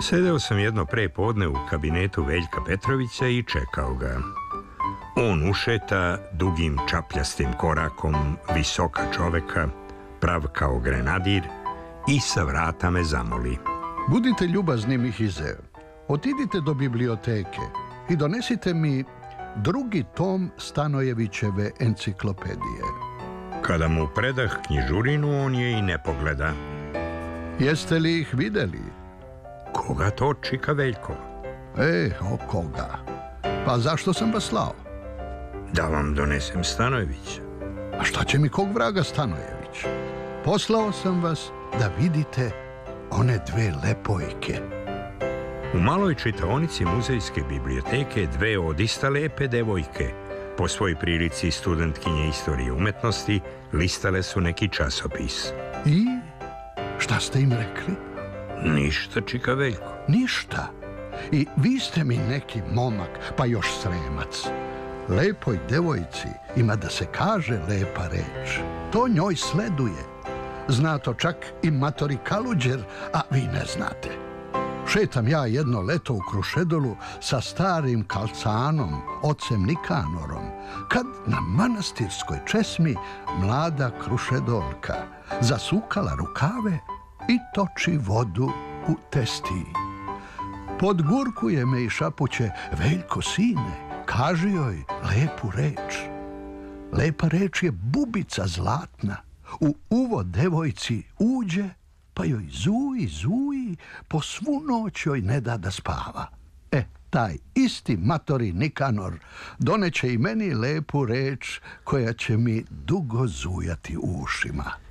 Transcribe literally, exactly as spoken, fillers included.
Sedeo sam jedno prepodne u kabinetu Veljka Petrovića i čekao ga. On ušeta dugim čapljastim korakom visoka čoveka, prav kao grenadir, i sa vrata me zamoli. Budite ljubazni, Mihize, otidite do biblioteke i donesite mi drugi tom Stanojevićeve enciklopedije. Kada mu predah knjižurinu, on je i ne pogleda. Jeste li ih videli? Koga to, čika Veljko? E, o koga? Pa zašto sam vas slao? Da vam donesem Stanojevića. A šta će mi kog vraga Stanojević? Poslao sam vas da vidite one dve lepojke. U maloj čitaonici muzejske biblioteke dve odista lepe devojke, po svoj prilici studentkinje istorije umetnosti, listale su neki časopis. I? Šta ste im rekli? Ništa, čika Veljko. Ništa. I vi ste mi neki momak, pa još Sremac. Lepoj devojci ima da se kaže lepa reč. To njoj sleduje. Zna to čak i matori Kaluđer, a vi ne znate. Šetam ja jedno leto u Krušedolu sa starim kalcanom, ocem Nikanorom, kad na manastirskoj česmi mlada Krušedolka zasukala rukave i toči vodu u testiji. Podgurkuje me i šapuće: Veljko, sine, kaži joj lepu reč. Lepa reč je bubica zlatna. U uvo devojci uđe, pa joj zuji, zuji, po svu noć joj ne da da spava. E, taj isti matori Nikanor doneće i meni lepu reč koja će mi dugo zujati u ušima.